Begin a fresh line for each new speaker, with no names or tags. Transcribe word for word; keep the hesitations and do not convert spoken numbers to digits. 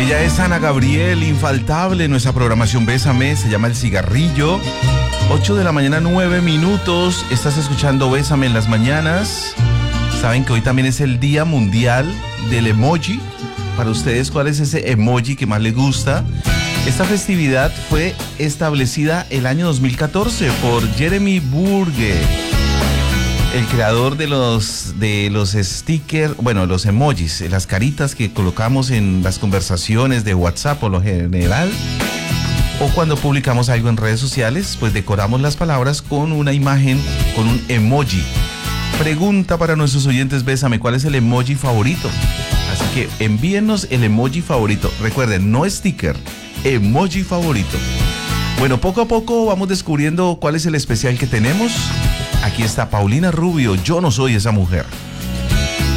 Ella es Ana Gabriel, infaltable en nuestra programación Bésame, se llama El Cigarrillo. ocho de la mañana, nueve minutos. Estás escuchando Bésame en las mañanas. Saben que hoy también es el Día Mundial del Emoji. Para ustedes, ¿cuál es ese emoji que más les gusta? Esta festividad fue establecida el año dos mil catorce por Jeremy Burge, el creador de los, de los stickers, bueno, los emojis, las caritas que colocamos en las conversaciones de WhatsApp por lo general, o cuando publicamos algo en redes sociales, pues decoramos las palabras con una imagen, con un emoji. Pregunta para nuestros oyentes, Bésame, ¿cuál es el emoji favorito? Así que envíennos el emoji favorito. Recuerden, no sticker, emoji favorito. Bueno, poco a poco vamos descubriendo cuál es el especial que tenemos. Aquí está Paulina Rubio, Yo no soy esa mujer.